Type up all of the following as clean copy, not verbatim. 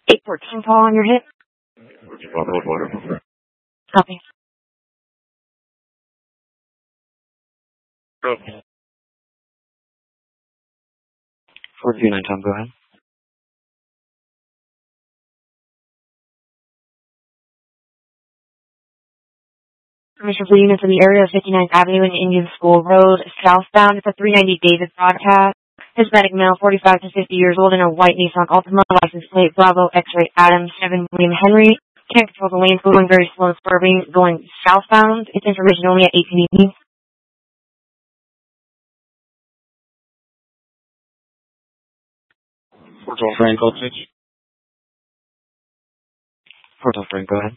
814 call on your hip. Copy. 429 Tom, go ahead. Permission for units in the area of 59th Avenue and Indian School Road, southbound. It's a 390 David broadcast. Hispanic male, 45 to 50 years old, in a white Nissan Altima, license plate Bravo X-ray Adam 7 William Henry. Can't control the lane, going very slow and swerving, going southbound. It's information only at 18 evening. Fort Frank, go ahead.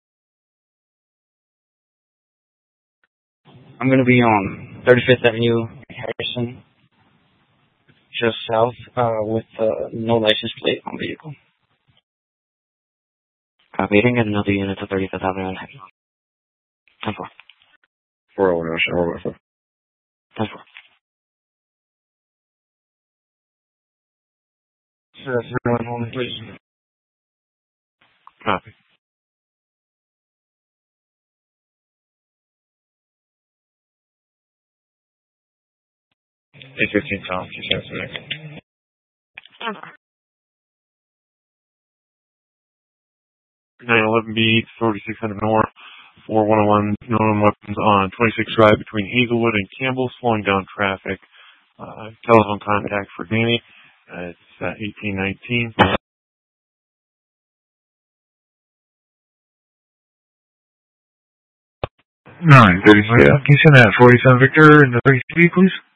I'm going to be on 35th Avenue, Harrison, just south, with no license plate on vehicle. Copy. You didn't get another unit to 35th Avenue. 10-4. 401, 10-4. Sir, that's home, please. Copy. 815 Tom, 911B, 4600 North, 4101, known weapons on 26 Drive between Hazelwood and Campbell, slowing down traffic. Telephone contact for Danny. It's 1819. 936. Yeah. Can you send that 47 Victor in the 33, please?